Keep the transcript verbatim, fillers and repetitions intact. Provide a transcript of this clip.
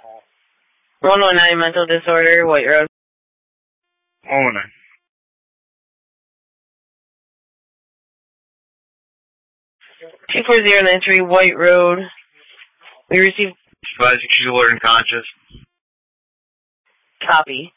one one nine, mental disorder, White Road. one one nine. two four zero nine three, White Road. We received... Advise she's alert and conscious. Copy.